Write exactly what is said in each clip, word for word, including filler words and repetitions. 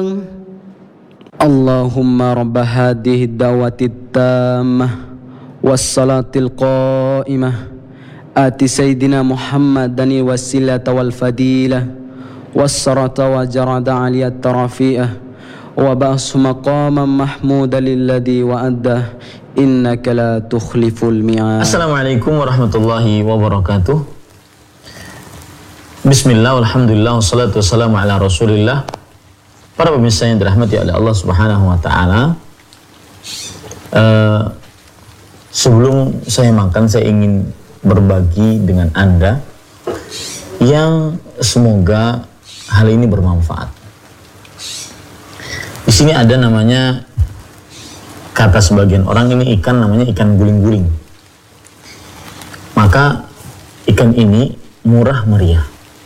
Allahumma rabba hadhihi ad-da'wati at-tammah was-salatil qa'imah ati sayyidina Muhammadan wasilata wal fadilah was-sarata wa jarada 'aliyat tarafi'ah wa ba'su maqaman mahmudan lilladhi wa'addah innaka la tukhliful mi'ad. Assalamualaikum warahmatullahi wabarakatuh. Bismillah, alhamdulillah, wassalatu wassalamu ala rasulillah. Para pemirsa yang dirahmati oleh Allah Subhanahu wa ta'ala, uh, sebelum saya makan, saya ingin berbagi dengan Anda yang semoga hal ini bermanfaat. Di sini ada namanya, kata sebagian orang, ini ikan namanya ikan guling-guling. Maka ikan ini murah meriah.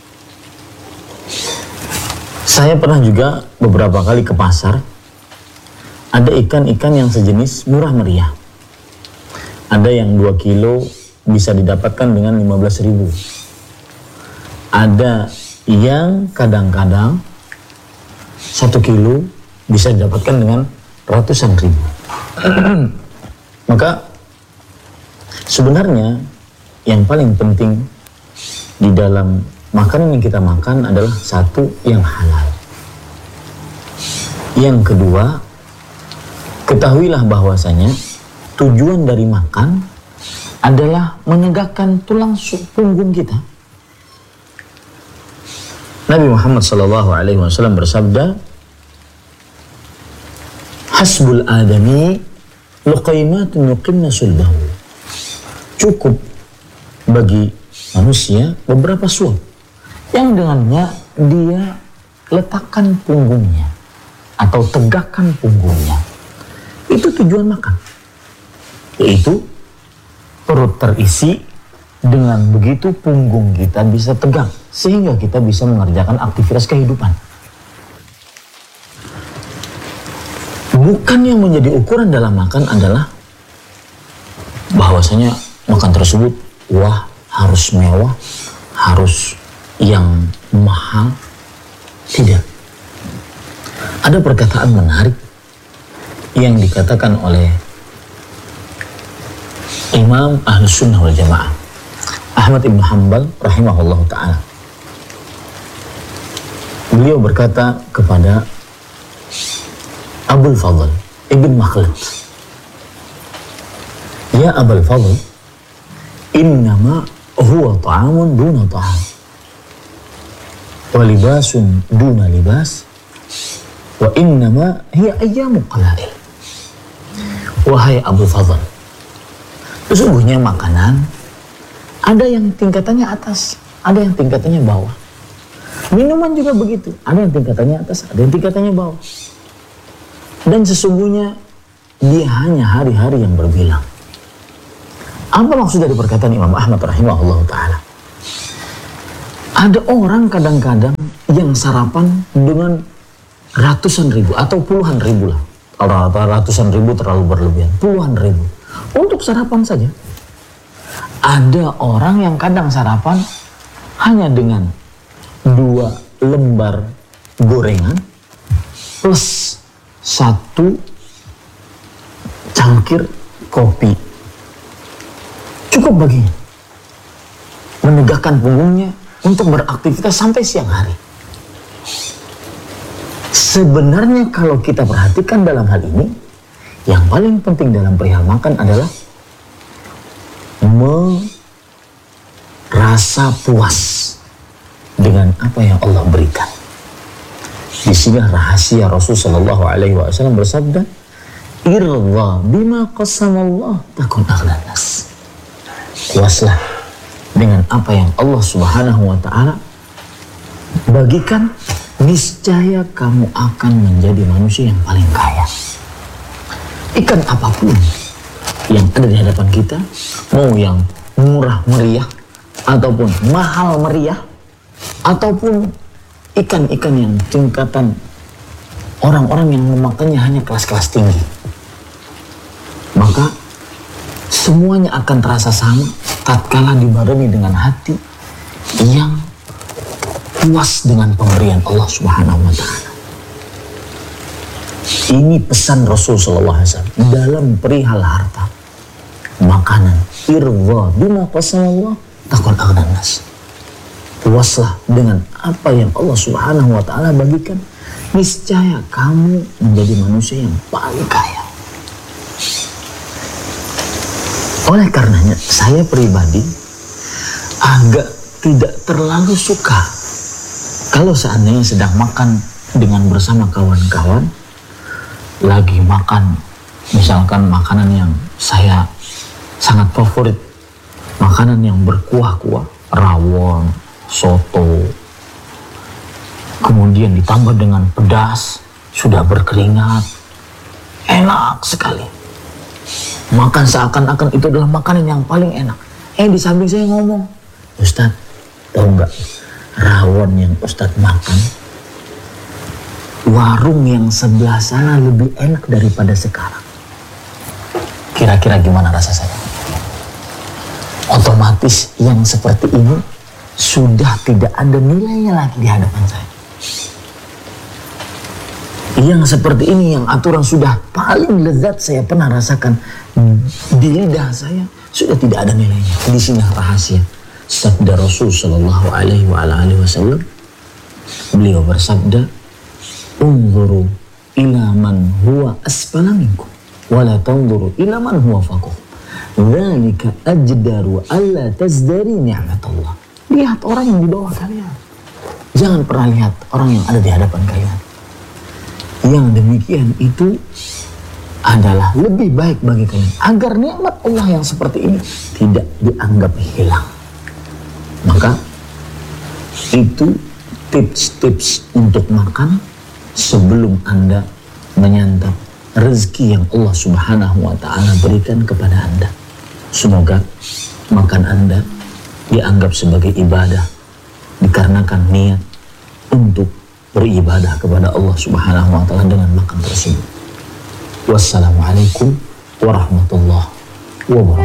Saya pernah juga beberapa kali ke pasar, ada ikan-ikan yang sejenis murah meriah. Ada yang dua kilo bisa didapatkan dengan lima belas ribu. Ada yang kadang-kadang satu kilo bisa didapatkan dengan ratusan ribu. Maka sebenarnya yang paling penting di dalam makanan yang kita makan adalah satu, yang halal. Yang kedua, ketahuilah bahwasanya tujuan dari makan adalah menegakkan tulang punggung kita. Nabi Muhammad sallallahu alaihi wasallam bersabda, hasbul adami luqaymatun yuqimna sulbahu. Cukup bagi manusia beberapa suap yang dengannya dia letakkan punggungnya atau tegakkan punggungnya. Itu tujuan makan, yaitu perut terisi, dengan begitu punggung kita bisa tegak sehingga kita bisa mengerjakan aktivitas kehidupan. Bukan yang menjadi ukuran dalam makan adalah bahwasanya makan tersebut wah harus mewah, harus yang mahal. Tidak. Ada perkataan menarik yang dikatakan oleh Imam Ahlus Sunnah wal Jamaah Ahmad ibn Hanbal rahimahullah ta'ala. Beliau berkata kepada Abul Fadl ibn Makhlad, ya Abul Fadl, innama huwa ta'amun duna ta'am wa libasun duna libas wa innama hiya ayyamu qalail. Wahai Abu Fadl, sesungguhnya makanan ada yang tingkatannya atas, ada yang tingkatannya bawah. Minuman juga begitu, ada yang tingkatannya atas, ada yang tingkatannya bawah. Dan sesungguhnya dia hanya hari-hari yang berbilang. Apa maksud dari perkataan Imam Ahmad rahimahullah ta'ala? Ada orang kadang-kadang yang sarapan dengan ratusan ribu atau puluhan ribu lah. Kalau ratusan ribu terlalu berlebihan, puluhan ribu untuk sarapan saja. Ada orang yang kadang sarapan hanya dengan dua lembar gorengan plus satu cangkir kopi. Cukup baginya menegakkan punggungnya untuk beraktivitas sampai siang hari. Sebenarnya kalau kita perhatikan dalam hal ini, yang paling penting dalam perihal makan adalah merasa puas dengan apa yang Allah berikan. Di sini rahasia Rasul Shallallahu Alaihi Wasallam bersabda, "Irza bima qasamallah takun aghnan nas." Puaslah dengan apa yang Allah Subhanahu Wa Taala bagikan, niscaya kamu akan menjadi manusia yang paling kaya. Ikan apapun yang ada di hadapan kita, mau yang murah meriah ataupun mahal meriah, ataupun ikan-ikan yang tingkatan orang-orang yang memakannya hanya kelas-kelas tinggi, maka semuanya akan terasa sama tatkala dibarengi dengan hati yang puas dengan pemberian Allah Subhanahu wa Ta'ala. Ini pesan Rasul sallallahu alaihi wasallam dalam perihal harta, makanan. Irwa bima qasamallah takun aghnan nas. Puaslah dengan apa yang Allah Subhanahu wa taala bagikan, niscaya kamu menjadi manusia yang paling kaya. Oleh karenanya, saya pribadi agak tidak terlalu suka kalau seandainya sedang makan dengan bersama kawan-kawan, lagi makan misalkan makanan yang saya sangat favorit, makanan yang berkuah-kuah, rawon, soto, kemudian ditambah dengan pedas, sudah berkeringat, enak sekali. Makan seakan-akan itu adalah makanan yang paling enak. Eh di samping saya ngomong, Ustadz, tahu nggak rawon yang Ustadz makan, warung yang sebelah sana lebih enak daripada sekarang. Kira-kira gimana rasa saya? Otomatis yang seperti ini sudah tidak ada nilainya lagi di hadapan saya. Yang seperti ini, yang aturan sudah paling lezat saya pernah rasakan di lidah saya, sudah tidak ada nilainya. Di sini rahasia sabda Rasul Shallallahu Alaihi Wasallam. Beliau bersabda, "Unzuru ila man huwa asfala minkum, wala tanzuru ila man huwa fawqakum. Dzalika ajdaru alla tazdari ni'matallah." Lihat orang yang di bawah kalian. Jangan pernah lihat orang yang ada di hadapan kalian. Yang demikian itu adalah lebih baik bagi kalian, agar nikmat Allah yang seperti ini tidak dianggap hilang. Maka itu tips-tips untuk makan sebelum Anda menyantap rezeki yang Allah Subhanahu wa taala berikan kepada Anda. Semoga makan Anda dianggap sebagai ibadah dikarenakan niat untuk beribadah kepada Allah Subhanahu wa taala dengan makan tersebut. Wassalamualaikum warahmatullahi wabarakatuh.